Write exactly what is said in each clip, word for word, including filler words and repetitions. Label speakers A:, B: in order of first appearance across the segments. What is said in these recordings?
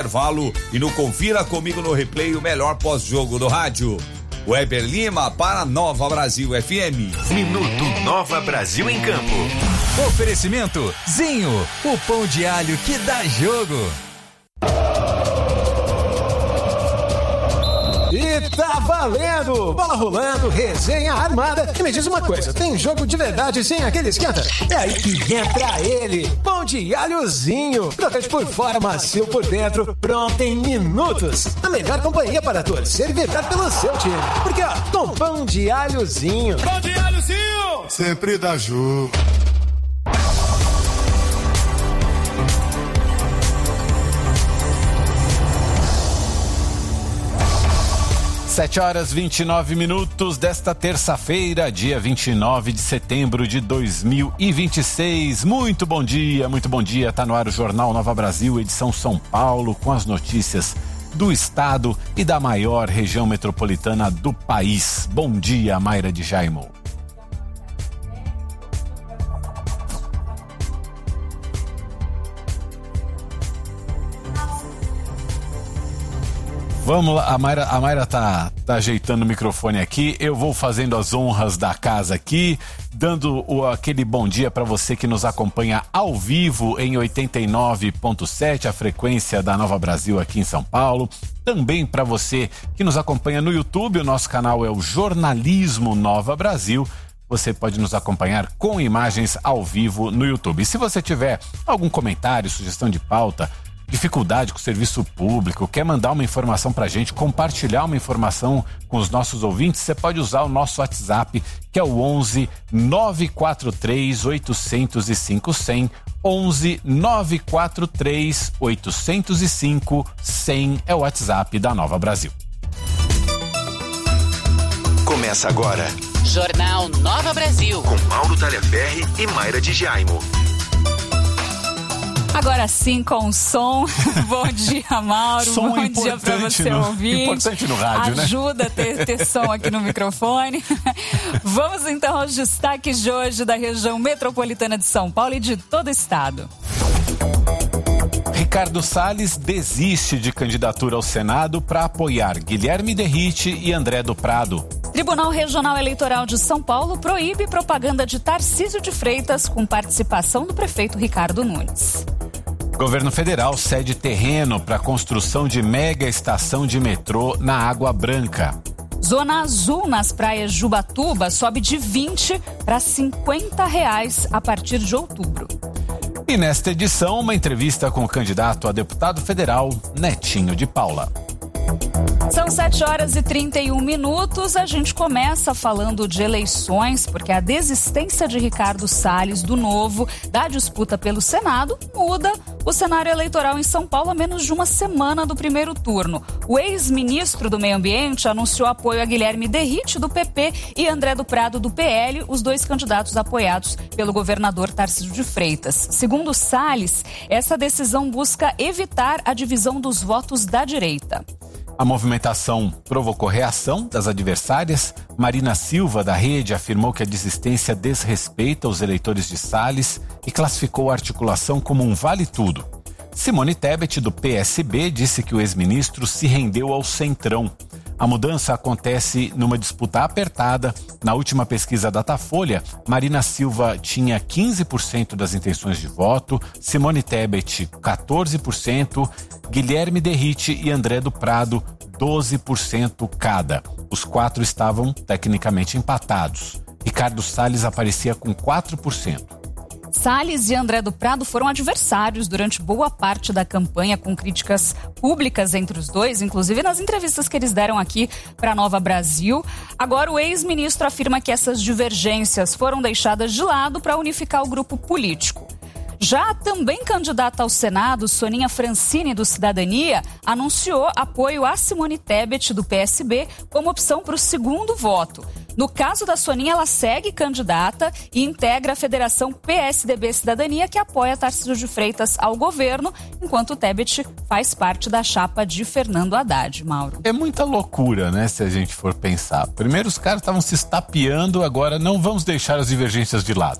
A: intervalo e no Confira Comigo no Replay o melhor pós-jogo do rádio. Weber Lima para Nova Brasil F M.
B: Minuto Nova Brasil em Campo.
C: Oferecimento Zinho, o pão de alho que dá jogo.
D: E tá valendo! Bola rolando, resenha armada. E me diz uma coisa, tem jogo de verdade sem aquele esquenta? É aí que entra ele, pão de alhozinho. Crocante por fora, macio por dentro, pronto em minutos. A melhor companhia para torcer e vibrar pelo seu time. Porque ó, com pão de alhozinho.
E: Pão de alhozinho!
F: Sempre dá jogo.
G: Sete horas e vinte e nove minutos desta terça-feira, dia vinte e nove de setembro de dois mil e vinte e seis. Muito bom dia, muito bom dia. Tá no ar o Jornal Nova Brasil, edição São Paulo, com as notícias do estado e da maior região metropolitana do país. Bom dia, Mayra de Jaimo. Vamos lá, a Mayra, a Mayra tá, tá ajeitando o microfone aqui, eu vou fazendo as honras da casa aqui, dando o, aquele bom dia para você que nos acompanha ao vivo em oitenta e nove ponto sete, a frequência da Nova Brasil aqui em São Paulo. Também para você que nos acompanha no YouTube, o nosso canal é o Jornalismo Nova Brasil. Você pode nos acompanhar com imagens ao vivo no YouTube. E se você tiver algum comentário, sugestão de pauta, dificuldade com o serviço público, quer mandar uma informação pra gente, compartilhar uma informação com os nossos ouvintes, você pode usar o nosso WhatsApp, que é o onze nove quatro três oito zero cinco zero zero, onze nove quatro três oito zero cinco zero zero é o WhatsApp da Nova Brasil.
B: Começa agora
H: Jornal Nova Brasil
B: com Mauro Talhaferri e Mayra de Jaimo.
I: Agora sim, com o som. Bom dia, Mauro.
G: Som
I: Bom dia para você
G: no,
I: ouvir.
G: Importante no rádio, né?
I: Ajuda a ter, ter som aqui no microfone. Vamos então aos destaques de hoje da região metropolitana de São Paulo e de todo o estado.
G: Ricardo Salles desiste de candidatura ao Senado para apoiar Guilherme Derrite e André do Prado.
I: Tribunal Regional Eleitoral de São Paulo proíbe propaganda de Tarcísio de Freitas com participação do prefeito Ricardo Nunes.
G: Governo Federal cede terreno para a construção de mega estação de metrô na Água Branca.
I: Zona Azul nas praias de Ubatuba sobe de vinte para cinquenta reais a partir de outubro.
G: E nesta edição, uma entrevista com o candidato a deputado federal, Netinho de Paula.
I: São sete horas e trinta e um minutos. A gente começa falando de eleições, porque a desistência de Ricardo Salles, do Novo, da disputa pelo Senado, muda o cenário eleitoral em São Paulo a menos de uma semana do primeiro turno. O ex-ministro do Meio Ambiente anunciou apoio a Guilherme Derrite, do P P, e André do Prado, do P L, os dois candidatos apoiados pelo governador Tarcísio de Freitas. Segundo Salles, essa decisão busca evitar a divisão dos votos da direita.
G: A movimentação provocou reação das adversárias. Marina Silva, da Rede, afirmou que a desistência desrespeita os eleitores de Salles e classificou a articulação como um vale-tudo. Simone Tebet, do P S B, disse que o ex-ministro se rendeu ao centrão. A mudança acontece numa disputa apertada. Na última pesquisa Datafolha, Marina Silva tinha quinze por cento das intenções de voto, Simone Tebet quatorze por cento, Guilherme Derrite e André do Prado doze por cento cada. Os quatro estavam tecnicamente empatados. Ricardo Salles aparecia com quatro por cento.
I: Salles e André do Prado foram adversários durante boa parte da campanha, com críticas públicas entre os dois, inclusive nas entrevistas que eles deram aqui para a Nova Brasil. Agora o ex-ministro afirma que essas divergências foram deixadas de lado para unificar o grupo político. Já a também candidata ao Senado, Soninha Francini, do Cidadania, anunciou apoio a Simone Tebet, do P S B, como opção para o segundo voto. No caso da Soninha, ela segue candidata e integra a Federação P S D B Cidadania, que apoia Tarcísio de Freitas ao governo, enquanto Tebet faz parte da chapa de Fernando Haddad, Mauro.
G: É muita loucura, né, se a gente for pensar. Primeiro os caras estavam se estapeando, agora não vamos deixar as divergências de lado.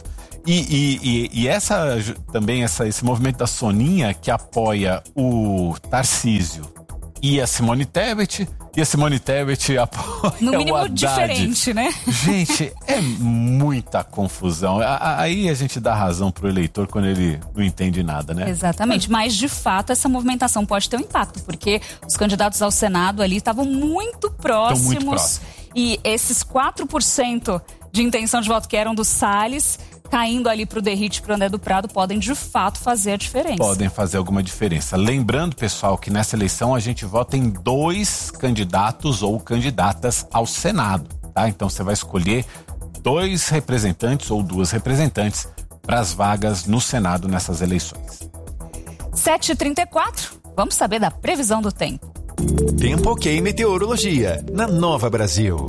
G: E, e, e, e essa, também essa, esse movimento da Soninha que apoia o Tarcísio e a Simone Tebet, e a Simone Tebet apoia
I: no mínimo
G: o Haddad.
I: Diferente, né?
G: Gente, é muita confusão. Aí a gente dá razão pro eleitor quando ele não entende nada, né?
I: Exatamente, mas de fato essa movimentação pode ter um impacto, porque os candidatos ao Senado ali estavam muito próximos,
G: muito próximos.
I: E esses quatro por cento de intenção de voto que eram do Salles, caindo ali pro Derrite e pro André do Prado, podem de fato fazer a diferença.
G: Podem fazer alguma diferença. Lembrando, pessoal, que nessa eleição a gente vota em dois candidatos ou candidatas ao Senado, tá? Então você vai escolher dois representantes ou duas representantes para as vagas no Senado nessas eleições.
I: sete e trinta e quatro, vamos saber da previsão do tempo.
B: Tempo Ok Meteorologia, na Nova Brasil.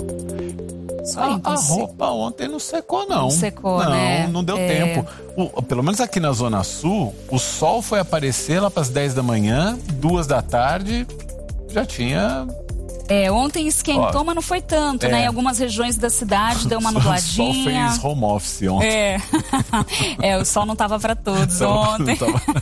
G: A, a roupa ontem não secou, não.
I: Não secou,
G: não,
I: né?
G: Não deu
I: é...
G: tempo. O, pelo menos aqui na Zona Sul, o sol foi aparecer lá para as dez da manhã, duas da tarde, já tinha...
I: É, ontem esquentou,
G: Ó,
I: mas não foi tanto,
G: é.
I: né? Em algumas regiões da cidade deu uma nubladinha.
G: O sol fez home office ontem.
I: É, é o sol não tava para todos
G: Não,
I: ontem.
G: não tava,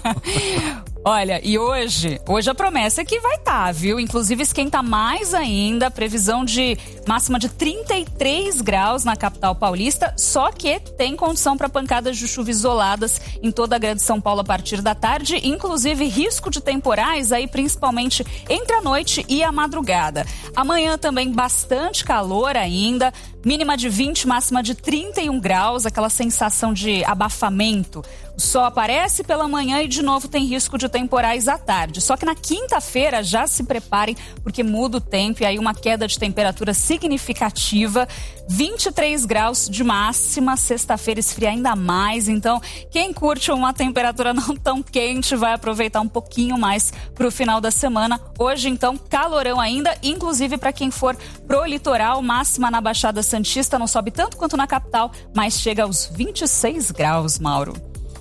I: Olha, e hoje, hoje a promessa é que vai estar, tá, viu? Inclusive esquenta mais ainda, previsão de máxima de trinta e três graus na capital paulista, só que tem condição para pancadas de chuva isoladas em toda a grande São Paulo a partir da tarde, inclusive risco de temporais aí principalmente entre a noite e a madrugada. Amanhã também bastante calor ainda, mínima de vinte, máxima de trinta e um graus, aquela sensação de abafamento. O sol aparece pela manhã e de novo tem risco de temporais à tarde. Só que na quinta-feira já se preparem porque muda o tempo e aí uma queda de temperatura significativa. vinte e três graus de máxima, sexta-feira esfria ainda mais. Então, quem curte uma temperatura não tão quente vai aproveitar um pouquinho mais para o final da semana. Hoje, então, calorão ainda, inclusive para quem for pro litoral, máxima na Baixada Santista não sobe tanto quanto na capital, mas chega aos vinte e seis graus, Mauro.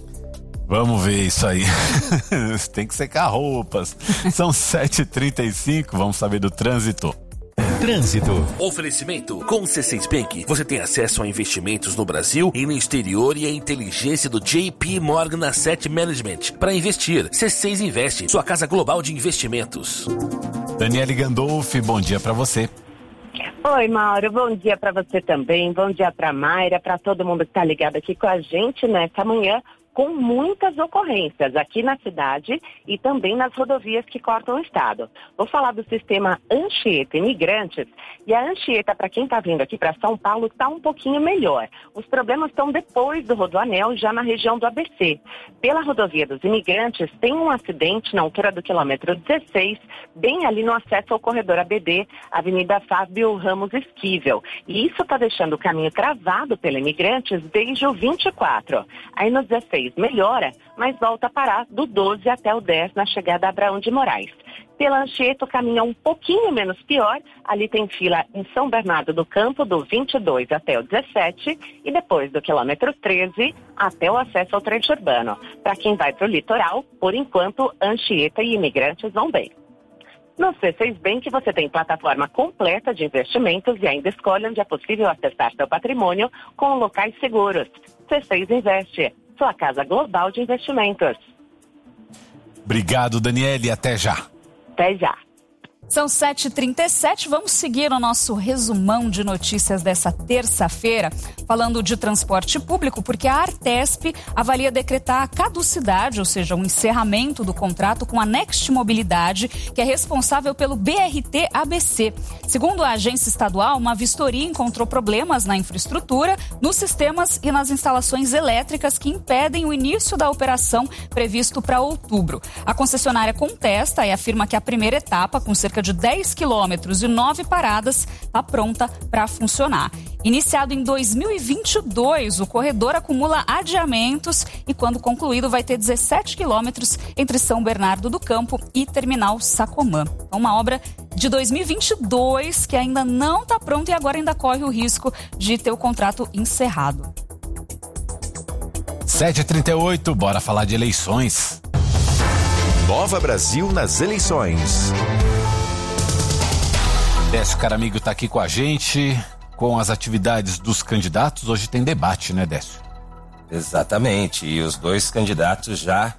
G: Vamos ver isso aí. Tem que secar roupas. São sete e trinta e cinco, vamos saber do trânsito.
B: Trânsito.
E: Oferecimento. Com o C seis Bank, você tem acesso a investimentos no Brasil e no exterior e a inteligência do J P Morgan Asset Management. Para investir, C seis Investe, sua casa global de investimentos.
G: Daniele Gandolfi, bom dia para você.
F: Oi, Mauro, bom dia para você também, bom dia para Mayra, para todo mundo que está ligado aqui com a gente nessa manhã, com muitas ocorrências aqui na cidade e também nas rodovias que cortam o estado. Vou falar do sistema Anchieta Imigrantes, e a Anchieta, para quem está vindo aqui para São Paulo, está um pouquinho melhor. Os problemas estão depois do Rodoanel, já na região do A B C. Pela rodovia dos Imigrantes, tem um acidente na altura do quilômetro dezesseis, bem ali no acesso ao corredor A B D, Avenida Fábio Ramos Esquivel. E isso está deixando o caminho travado pela Imigrantes desde o vinte e quatro. Aí no dezesseis melhora, mas volta a parar do doze até o dez na chegada a Abraão de Moraes. Pela Anchieta, o caminho é um pouquinho menos pior. Ali tem fila em São Bernardo do Campo, do vinte e dois até o dezessete, e depois do quilômetro treze até o acesso ao trecho urbano. Para quem vai para o litoral, por enquanto, Anchieta e Imigrantes vão bem. No C seis Bank você tem plataforma completa de investimentos e ainda escolhe onde é possível acessar seu patrimônio com locais seguros. C seis Investe, sua casa global de investimentos.
G: Obrigado, Daniele, até já.
F: Até já.
I: São sete e trinta e sete, vamos seguir o nosso resumão de notícias dessa terça-feira, falando de transporte público, porque a Artesp avalia decretar a caducidade, ou seja, o encerramento do contrato com a Next Mobilidade, que é responsável pelo B R T A B C. Segundo a agência estadual, uma vistoria encontrou problemas na infraestrutura, nos sistemas e nas instalações elétricas que impedem o início da operação previsto para outubro. A concessionária contesta e afirma que a primeira etapa, com cerca de dez quilômetros e nove paradas, está pronta para funcionar. Iniciado em dois mil e vinte e dois, o corredor acumula adiamentos e, quando concluído, vai ter dezessete quilômetros entre São Bernardo do Campo e Terminal Sacomã. É uma obra de dois mil e vinte e dois que ainda não está pronta e agora ainda corre o risco de ter o contrato encerrado.
G: sete e trinta e oito, bora falar de eleições.
B: Nova Brasil nas eleições.
G: Décio Caramigo está aqui com a gente, com as atividades dos candidatos. Hoje tem debate, né, Décio?
J: Exatamente, e os dois candidatos já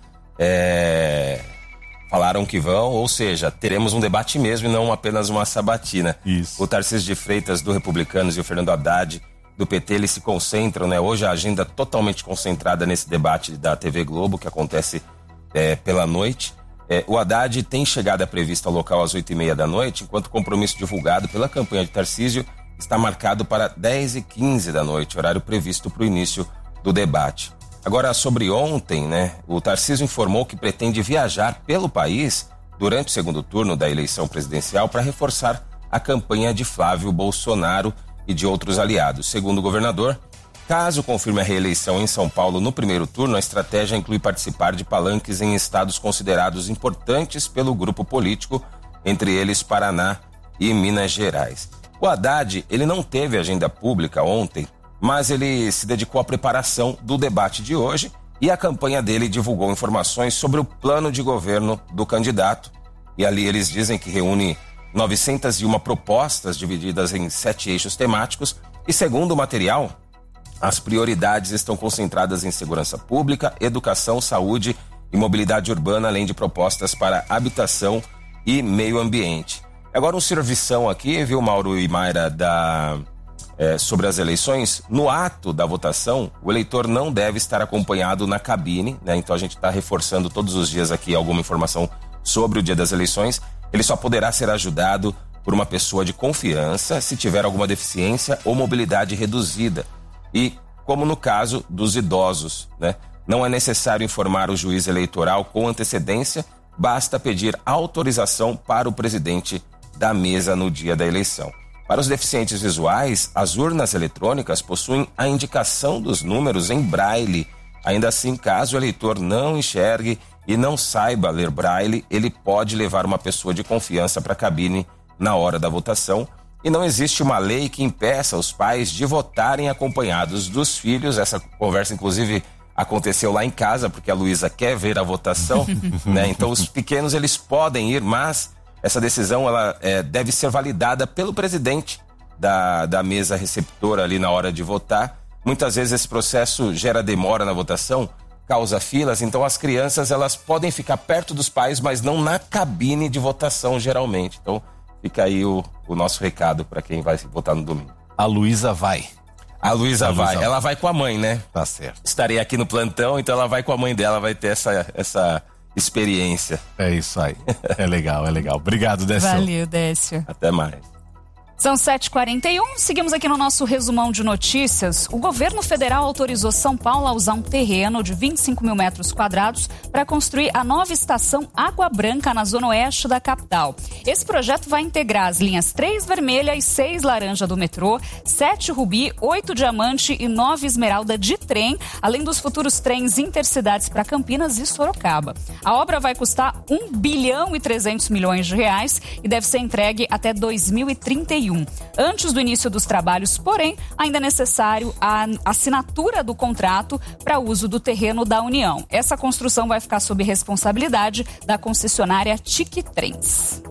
J: é, falaram que vão, ou seja, teremos um debate mesmo e não apenas uma sabatina.
G: Isso.
J: O Tarcísio de Freitas, do Republicanos, e o Fernando Haddad, do P T, eles se concentram, né? Hoje a agenda totalmente concentrada nesse debate da T V Globo, que acontece é, pela noite. É, o Haddad tem chegada prevista ao local às oito e meia da noite, enquanto o compromisso divulgado pela campanha de Tarcísio está marcado para dez e quinze da noite, horário previsto para o início do debate. Agora, sobre ontem, né, o Tarcísio informou que pretende viajar pelo país durante o segundo turno da eleição presidencial para reforçar a campanha de Flávio Bolsonaro e de outros aliados. Segundo o governador, caso confirme a reeleição em São Paulo no primeiro turno, a estratégia inclui participar de palanques em estados considerados importantes pelo grupo político, entre eles Paraná e Minas Gerais. O Haddad, ele não teve agenda pública ontem, mas ele se dedicou à preparação do debate de hoje e a campanha dele divulgou informações sobre o plano de governo do candidato. E ali eles dizem que reúne novecentas e uma propostas divididas em sete eixos temáticos e, segundo o material, as prioridades estão concentradas em segurança pública, educação, saúde e mobilidade urbana, além de propostas para habitação e meio ambiente. Agora um servição aqui, viu, Mauro e Mayra, da... É, sobre as eleições. No ato da votação, o eleitor não deve estar acompanhado na cabine, né? Então a gente está reforçando todos os dias aqui alguma informação sobre o dia das eleições. Ele só poderá ser ajudado por uma pessoa de confiança se tiver alguma deficiência ou mobilidade reduzida. E, como no caso dos idosos, né? Não é necessário informar o juiz eleitoral com antecedência, basta pedir autorização para o presidente da mesa no dia da eleição. Para os deficientes visuais, as urnas eletrônicas possuem a indicação dos números em braille. Ainda assim, caso o eleitor não enxergue e não saiba ler braille, ele pode levar uma pessoa de confiança para a cabine na hora da votação. E não existe uma lei que impeça os pais de votarem acompanhados dos filhos. Essa conversa, inclusive, aconteceu lá em casa, porque a Luísa quer ver a votação, né? Então, os pequenos, eles podem ir, mas essa decisão ela, é, deve ser validada pelo presidente da, da mesa receptora ali na hora de votar. Muitas vezes esse processo gera demora na votação, causa filas, então as crianças elas podem ficar perto dos pais, mas não na cabine de votação geralmente. Então fica aí o, o nosso recado para quem vai votar no domingo.
G: A Luísa vai.
J: A Luísa vai.
G: vai.
J: Ela vai com a mãe, né?
G: Tá certo.
J: Estarei aqui no plantão, então ela vai com a mãe dela, vai ter essa... essa experiência.
G: É isso aí. É legal, é legal. Obrigado, Décio.
I: Valeu, Décio.
J: Até mais.
I: São sete e quarenta e um, seguimos aqui no nosso resumão de notícias. O governo federal autorizou São Paulo a usar um terreno de vinte e cinco mil metros quadrados para construir a nova estação Água Branca na zona oeste da capital. Esse projeto vai integrar as linhas três vermelha e seis laranja do metrô, sete rubi, oito diamante e nove esmeralda de trem, além dos futuros trens intercidades para Campinas e Sorocaba. A obra vai custar um bilhão e trezentos milhões de reais e deve ser entregue até dois mil e trinta e um. Antes do início dos trabalhos, porém, ainda é necessário a assinatura do contrato para uso do terreno da União. Essa construção vai ficar sob responsabilidade da concessionária Tique Trens.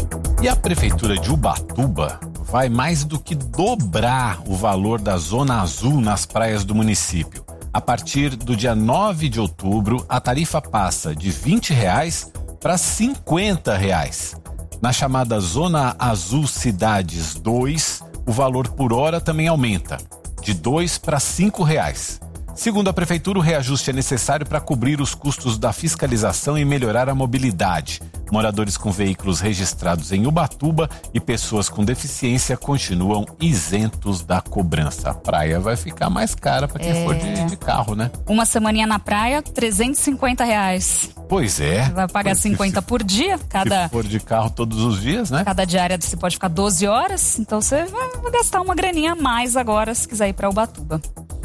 G: E a Prefeitura de Ubatuba vai mais do que dobrar o valor da Zona Azul nas praias do município. A partir do dia nove de outubro, a tarifa passa de vinte reais para cinquenta reais. Na chamada Zona Azul Cidades dois, o valor por hora também aumenta, de dois para cinco reais. Segundo a Prefeitura, o reajuste é necessário para cobrir os custos da fiscalização e melhorar a mobilidade. Moradores com veículos registrados em Ubatuba e pessoas com deficiência continuam isentos da cobrança. A praia vai ficar mais cara para quem é... for de, de carro, né?
I: Uma semaninha na praia, trezentos e cinquenta reais.
G: Pois é.
I: Vai pagar cinquenta
G: se,
I: por dia. Cada,
G: se for de carro todos os dias, né?
I: Cada diária você pode ficar doze horas, então você vai gastar uma graninha a mais agora se quiser ir para Ubatuba.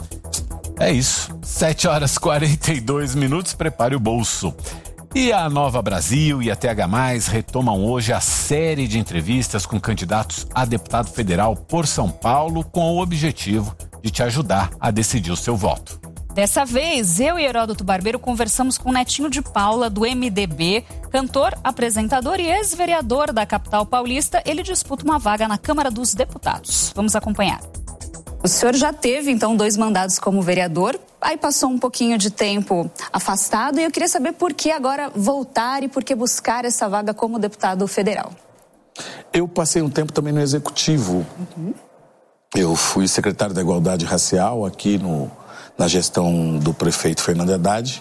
G: É isso. sete horas e quarenta e dois minutos, prepare o bolso. E a Nova Brasil e a T H mais, retomam hoje a série de entrevistas com candidatos a deputado federal por São Paulo, com o objetivo de te ajudar a decidir o seu voto.
I: Dessa vez, eu e Heródoto Barbeiro conversamos com o Netinho de Paula, do M D B, cantor, apresentador e ex-vereador da capital paulista. Ele disputa uma vaga na Câmara dos Deputados. Vamos acompanhar. O senhor já teve, então, dois mandatos como vereador. aí passou um pouquinho de tempo afastado e eu queria saber por que agora voltar e por que buscar essa vaga como deputado federal.
K: Eu passei um tempo também no Executivo. Uhum. Eu fui secretário da Igualdade Racial aqui no, na gestão do prefeito Fernando Haddad.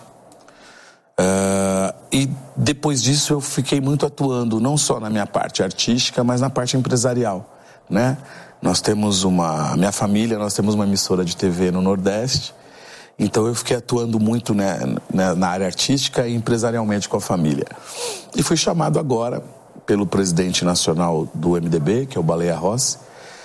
K: Uh, e depois disso eu fiquei muito atuando, não só na minha parte artística, mas na parte empresarial, né? Nós temos uma, minha família, nós temos uma emissora de T V no Nordeste, então eu fiquei atuando muito, né, na área artística e empresarialmente com a família. E fui chamado agora pelo presidente nacional do M D B, que é o Baleia Rossi,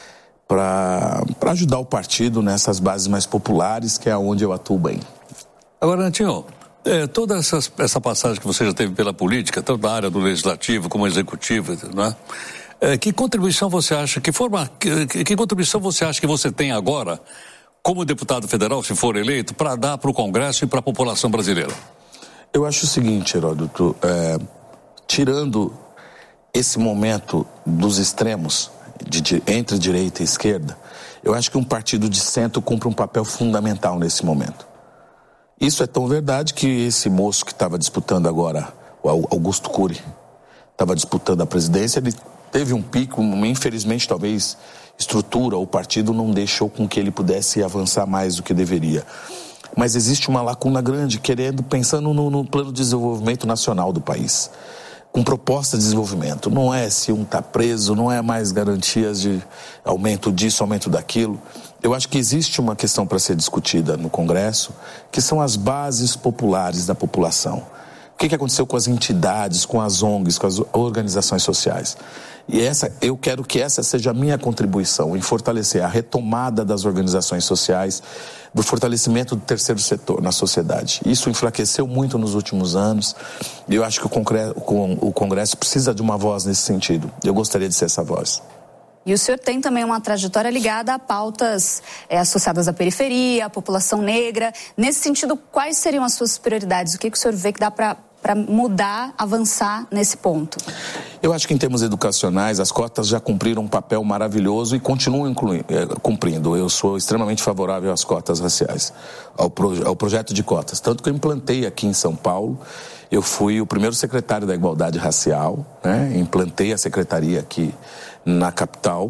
K: para para ajudar o partido nessas bases mais populares, que é onde eu atuo bem.
L: Agora, Netinho, É, toda essa, essa passagem que você já teve pela política, tanto na área do legislativo como executivo, né? É, que contribuição você acha, que forma, que, que contribuição você acha que você tem agora, como deputado federal, se for eleito, para dar para o Congresso e para a população brasileira?
K: Eu acho o seguinte, Heródoto, é, tirando esse momento dos extremos, de, de, entre direita e esquerda, eu acho que um partido de centro cumpre um papel fundamental nesse momento. Isso é tão verdade que esse moço que estava disputando agora, o Augusto Cury, estava disputando a presidência, ele teve um pico, infelizmente talvez estrutura, o partido não deixou com que ele pudesse avançar mais do que deveria. Mas existe uma lacuna grande, querendo, pensando no, no plano de desenvolvimento nacional do país, com proposta de desenvolvimento. Não é se um está preso, não é mais garantias de aumento disso, aumento daquilo. Eu acho que existe uma questão para ser discutida no Congresso, que são as bases populares da população. O que, que aconteceu com as entidades, com as O N Gs, com as organizações sociais? E essa, eu quero que essa seja a minha contribuição em fortalecer a retomada das organizações sociais, do fortalecimento do terceiro setor na sociedade. Isso enfraqueceu muito nos últimos anos e eu acho que o Congresso, o Congresso precisa de uma voz nesse sentido. Eu gostaria de ser essa voz.
I: E o senhor tem também uma trajetória ligada a pautas é, associadas à periferia, à população negra. Nesse sentido, quais seriam as suas prioridades? O que, que o senhor vê que dá para para mudar, avançar nesse ponto?
K: Eu acho que em termos educacionais, as cotas já cumpriram um papel maravilhoso e continuam incluindo, cumprindo. Eu sou extremamente favorável às cotas raciais, ao, pro, ao projeto de cotas. Tanto que eu implantei aqui em São Paulo, eu fui o primeiro secretário da Igualdade Racial, né? Implantei a secretaria aqui na capital.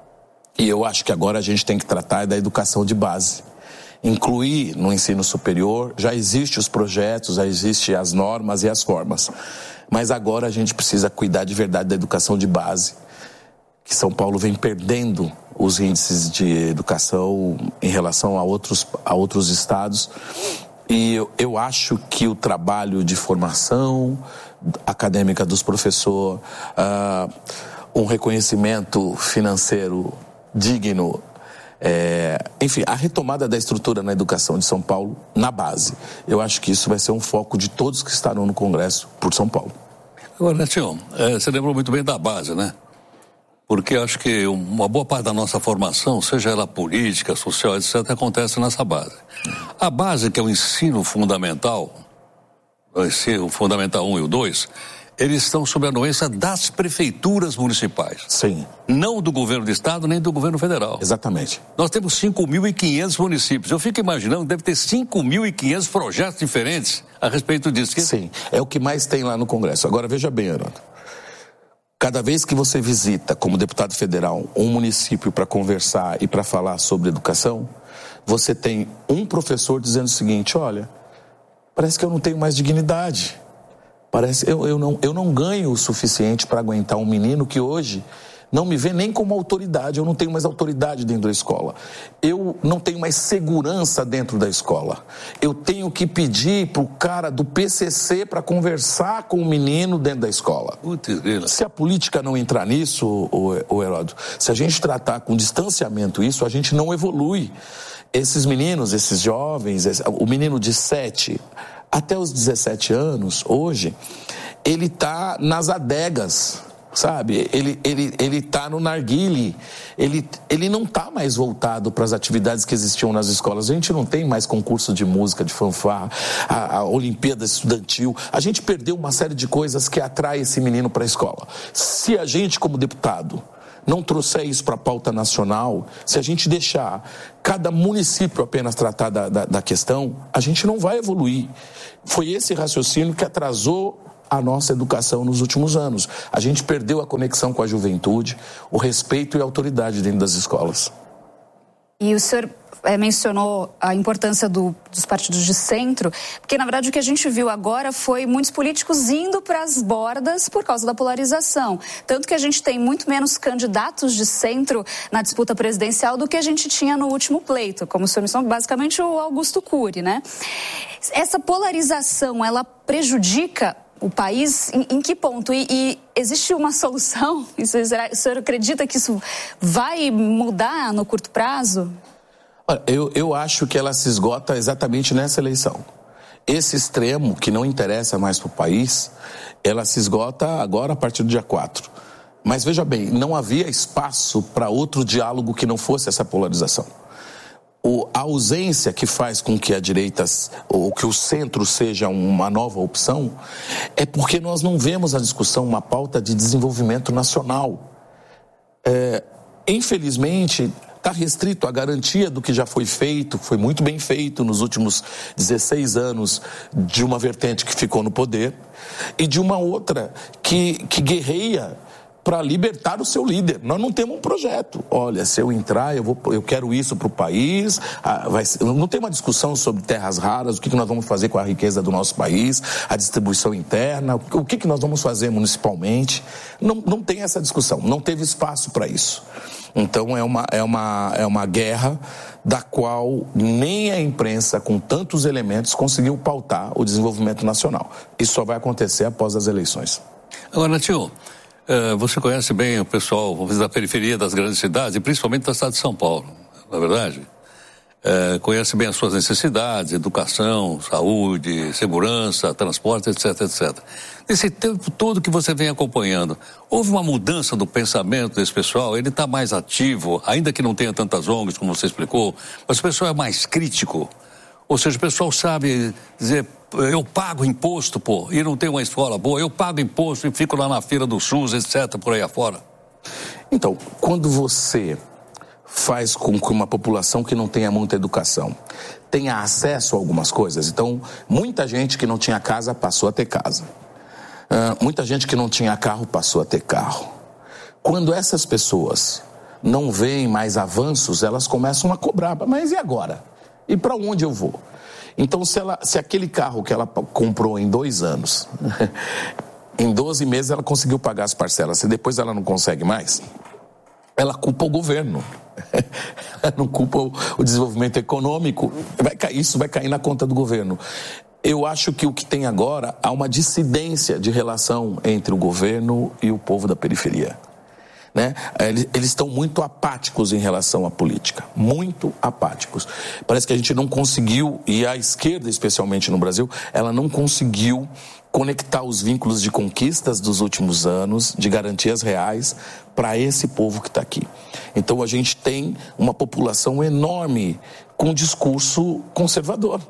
K: E eu acho que agora a gente tem que tratar da educação de base. Incluir no ensino superior, já existem os projetos, já existem as normas e as formas. Mas agora a gente precisa cuidar de verdade da educação de base, que São Paulo vem perdendo os índices de educação em relação a outros, a outros estados. E eu, eu acho que o trabalho de formação acadêmica dos professores, uh, um reconhecimento financeiro digno, É, enfim, a retomada da estrutura na educação de São Paulo na base. Eu acho que isso vai ser um foco de todos que estarão no Congresso por São Paulo.
L: Agora, Netinho, é, você lembrou muito bem da base, né? Porque eu acho que uma boa parte da nossa formação, seja ela política, social, etcétera, acontece nessa base. A base, que é o ensino fundamental, o ensino fundamental um e o dois, eles estão sob a anuência das prefeituras municipais.
K: Sim.
L: Não do governo do estado, nem do governo federal.
K: Exatamente.
L: Nós temos cinco mil e quinhentos municípios. Eu fico imaginando, deve ter cinco mil e quinhentos projetos diferentes a respeito disso.
K: Sim, é o que mais tem lá no Congresso. Agora, veja bem, Heródoto. Cada vez que você visita, como deputado federal, um município para conversar e para falar sobre educação, você tem um professor dizendo o seguinte: olha, parece que eu não tenho mais dignidade. Parece, eu, eu, não, eu não ganho o suficiente para aguentar um menino que hoje não me vê nem como autoridade. Eu não tenho mais autoridade dentro da escola. Eu não tenho mais segurança dentro da escola. Eu tenho que pedir para o cara do P C C para conversar com o menino dentro da escola. Se a política não entrar nisso, o, o Heródoto, se a gente tratar com distanciamento isso, a gente não evolui. Esses meninos, esses jovens, esse, o menino de sete até os dezessete anos, hoje, ele está nas adegas, sabe? Ele ele ele está no narguile. Ele ele não está mais voltado para as atividades que existiam nas escolas. A gente não tem mais concurso de música, de fanfarra, a, a Olimpíada Estudantil. A gente perdeu uma série de coisas que atrai esse menino para a escola. Se a gente, como deputado, não trouxer isso para a pauta nacional, se a gente deixar cada município apenas tratar da, da, da questão, a gente não vai evoluir. Foi esse raciocínio que atrasou a nossa educação nos últimos anos. A gente perdeu a conexão com a juventude, o respeito e a autoridade dentro das escolas.
I: E o senhor é, mencionou a importância do, dos partidos de centro, porque na verdade o que a gente viu agora foi muitos políticos indo para as bordas por causa da polarização. Tanto que a gente tem muito menos candidatos de centro na disputa presidencial do que a gente tinha no último pleito, como o senhor mencionou, basicamente o Augusto Cury, né? Essa polarização, ela prejudica o país? Em, em que ponto? E, e existe uma solução? O senhor acredita que isso vai mudar no curto prazo?
K: Olha, eu, eu acho que ela se esgota exatamente nessa eleição. Esse extremo, que não interessa mais para o país, ela se esgota agora a partir do dia quatro. Mas veja bem, não havia espaço para outro diálogo que não fosse essa polarização. O, a ausência que faz com que a direita, ou que o centro seja uma nova opção, é porque nós não vemos na discussão uma pauta de desenvolvimento nacional. É, infelizmente, está restrito à garantia do que já foi feito, foi muito bem feito nos últimos dezesseis anos de uma vertente que ficou no poder e de uma outra que, que guerreia para libertar o seu líder. Nós não temos um projeto. Olha, se eu entrar, eu, vou, eu quero isso para o país. Ah, vai ser, não tem uma discussão sobre terras raras, o que, que nós vamos fazer com a riqueza do nosso país, a distribuição interna, o que, que nós vamos fazer municipalmente. Não, não tem essa discussão, não teve espaço para isso. Então é uma, é, uma, é uma guerra da qual nem a imprensa, com tantos elementos, conseguiu pautar o desenvolvimento nacional. Isso só vai acontecer após as eleições.
L: Agora, tio, você conhece bem o pessoal, vamos dizer, da periferia das grandes cidades, e principalmente da cidade de São Paulo, não é verdade? É, conhece bem as suas necessidades, educação, saúde, segurança, transporte, etc, etcétera. Nesse tempo todo que você vem acompanhando, houve uma mudança do pensamento desse pessoal? Ele está mais ativo, ainda que não tenha tantas O N Gs como você explicou, mas o pessoal é mais crítico? Ou seja, o pessoal sabe dizer, eu pago imposto, pô, e não tenho uma escola boa, eu pago imposto e fico lá na feira do SUS, etcétera, por aí afora.
K: Então, quando você faz com que uma população que não tenha muita educação tenha acesso a algumas coisas, então, muita gente que não tinha casa passou a ter casa. Uh, muita gente que não tinha carro passou a ter carro. Quando essas pessoas não veem mais avanços, elas começam a cobrar. Mas e agora? E para onde eu vou? Então, se, ela, se aquele carro que ela comprou em dois anos, em doze meses ela conseguiu pagar as parcelas, se depois ela não consegue mais, ela culpa o governo. Ela não culpa o, o desenvolvimento econômico. Vai cair, isso vai cair na conta do governo. Eu acho que o que tem agora, há uma dissidência de relação entre o governo e o povo da periferia. Né? Eles estão muito apáticos em relação à política, muito apáticos. Parece que a gente não conseguiu, e a esquerda, especialmente no Brasil, ela não conseguiu conectar os vínculos de conquistas dos últimos anos, de garantias reais, para esse povo que está aqui. Então a gente tem uma população enorme com discurso conservador.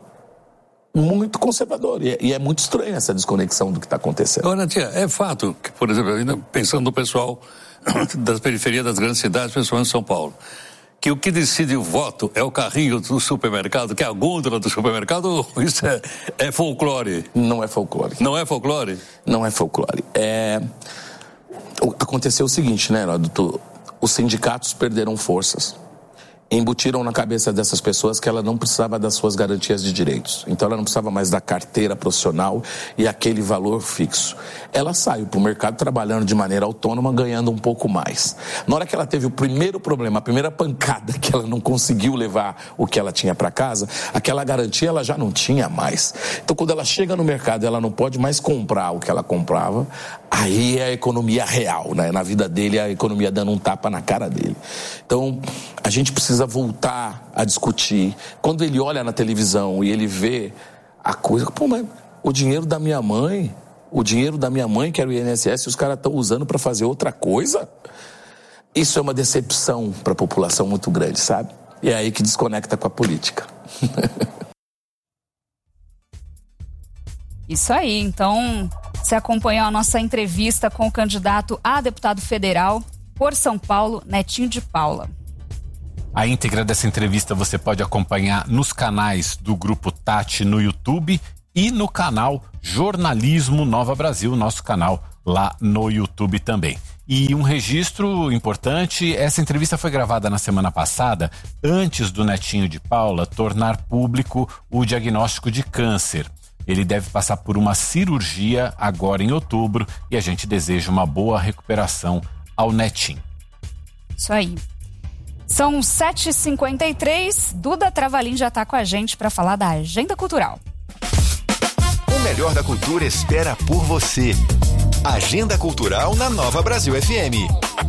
K: Muito conservador, e é, e é muito estranha essa desconexão do que está acontecendo.
L: Agora, tia, é fato que, por exemplo, ainda pensando no pessoal das periferias das grandes cidades, principalmente São Paulo, que o que decide o voto é o carrinho do supermercado, que é a gôndola do supermercado, isso é, é folclore?
K: Não é folclore.
L: Não é folclore?
K: Não é folclore. É... Aconteceu o seguinte, né, Heródoto? Os sindicatos perderam forças. Embutiram na cabeça dessas pessoas que ela não precisava das suas garantias de direitos. Então ela não precisava mais da carteira profissional e aquele valor fixo. Ela saiu para o mercado trabalhando de maneira autônoma, ganhando um pouco mais. Na hora que ela teve o primeiro problema, a primeira pancada, que ela não conseguiu levar o que ela tinha para casa, aquela garantia ela já não tinha mais. Então quando ela chega no mercado, ela não pode mais comprar o que ela comprava, aí é a economia real, né? Na vida dele, a economia dando um tapa na cara dele. Então a gente precisa voltar a discutir. Quando ele olha na televisão e ele vê a coisa, pô, mas o dinheiro da minha mãe, o dinheiro da minha mãe, que era o I N S S, os caras estão usando para fazer outra coisa? Isso é uma decepção para a população muito grande, sabe? E é aí que desconecta com a política.
I: Isso aí, então, você acompanhou a nossa entrevista com o candidato a deputado federal por São Paulo, Netinho de Paula.
G: A íntegra dessa entrevista você pode acompanhar nos canais do Grupo Tati no YouTube e no canal Jornalismo Nova Brasil, nosso canal lá no YouTube também. E um registro importante, essa entrevista foi gravada na semana passada, antes do Netinho de Paula tornar público o diagnóstico de câncer. Ele deve passar por uma cirurgia agora em outubro e a gente deseja uma boa recuperação ao Netinho.
I: Isso aí. São sete e cinquenta e três, Duda Travalim já está com a gente para falar da agenda cultural.
B: O melhor da cultura espera por você. Agenda Cultural na Nova Brasil F M.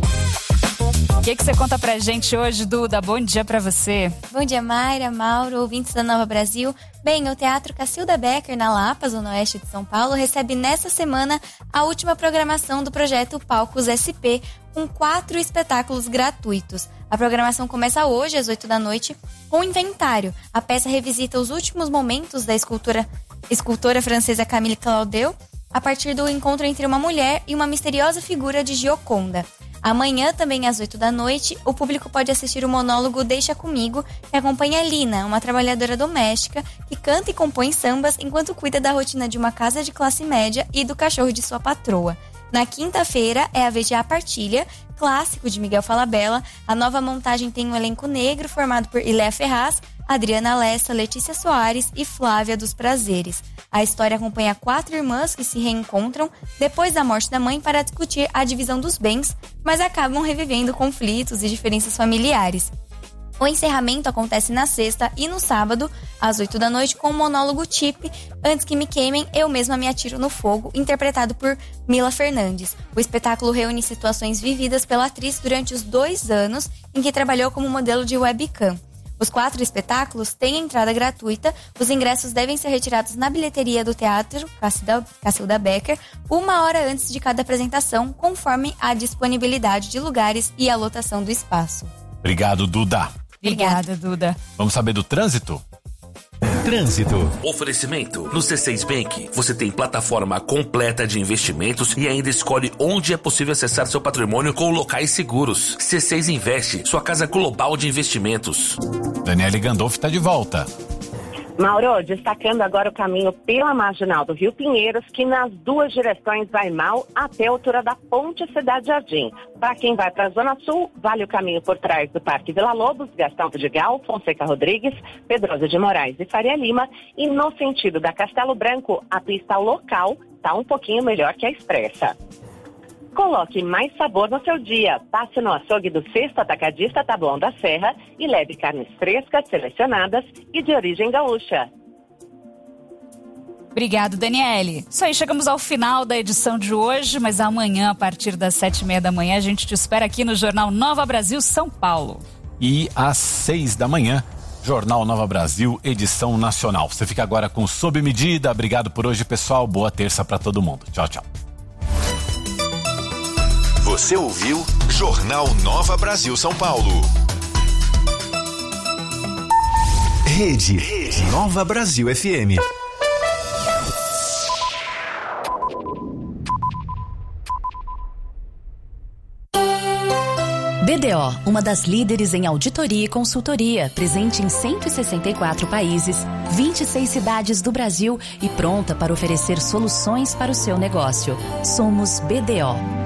I: O que, que você conta pra gente hoje, Duda? Bom dia pra você.
M: Bom dia, Mayra, Mauro, ouvintes da Nova Brasil. Bem, o Teatro Cacilda Becker, na Lapa, Zona Oeste de São Paulo, recebe nesta semana a última programação do projeto Palcos S P, com quatro espetáculos gratuitos. A programação começa hoje, às oito da noite, com o Inventário. A peça revisita os últimos momentos da escultora, escultora francesa Camille Claudel, a partir do encontro entre uma mulher e uma misteriosa figura de Gioconda. Amanhã, também às oito da noite, o público pode assistir o monólogo Deixa Comigo, que acompanha Lina, uma trabalhadora doméstica que canta e compõe sambas enquanto cuida da rotina de uma casa de classe média e do cachorro de sua patroa. Na quinta-feira é a vez de A Partilha, clássico de Miguel Falabella. A nova montagem tem um elenco negro formado por Iléa Ferraz, Adriana Lessa, Letícia Soares e Flávia dos Prazeres. A história acompanha quatro irmãs que se reencontram depois da morte da mãe para discutir a divisão dos bens, mas acabam revivendo conflitos e diferenças familiares. O encerramento acontece na sexta e no sábado, às oito da noite, com o monólogo Tip, Antes que me queimem, eu mesma me atiro no fogo, interpretado por Mila Fernandes. O espetáculo reúne situações vividas pela atriz durante os dois anos em que trabalhou como modelo de webcam. Os quatro espetáculos têm entrada gratuita. Os ingressos devem ser retirados na bilheteria do Teatro Cacilda Becker uma hora antes de cada apresentação, conforme a disponibilidade de lugares e a lotação do espaço.
G: Obrigado, Duda.
I: Obrigada, Duda.
G: Vamos saber do trânsito?
B: Trânsito.
E: Oferecimento. No C seis Bank, você tem plataforma completa de investimentos e ainda escolhe onde é possível acessar seu patrimônio com locais seguros. C seis Investe, sua casa global de investimentos.
G: Daniele Gandolfi está de volta.
F: Mauro, destacando agora o caminho pela marginal do Rio Pinheiros, que nas duas direções vai mal até a altura da Ponte Cidade Jardim. Para quem vai para a Zona Sul, vale o caminho por trás do Parque Vila Lobos, Gastão Vidigal, Fonseca Rodrigues, Pedrosa de Moraes e Faria Lima. E no sentido da Castelo Branco, a pista local está um pouquinho melhor que a expressa. Coloque mais sabor no seu dia. Passe no açougue do Sexto Atacadista Taboão da Serra e leve carnes frescas, selecionadas e de origem gaúcha.
I: Obrigado, Daniele. Isso aí, chegamos ao final da edição de hoje, mas amanhã, a partir das sete e meia da manhã, a gente te espera aqui no Jornal Nova Brasil São Paulo.
G: E às seis da manhã, Jornal Nova Brasil, edição nacional. Você fica agora com Sob Medida. Obrigado por hoje, pessoal. Boa terça para todo mundo. Tchau, tchau.
B: Você ouviu Jornal Nova Brasil São Paulo. Rede, Rede Nova Brasil F M.
N: B D O, uma das líderes em auditoria e consultoria, presente em cento e sessenta e quatro países, vinte e seis cidades do Brasil e pronta para oferecer soluções para o seu negócio. Somos B D O.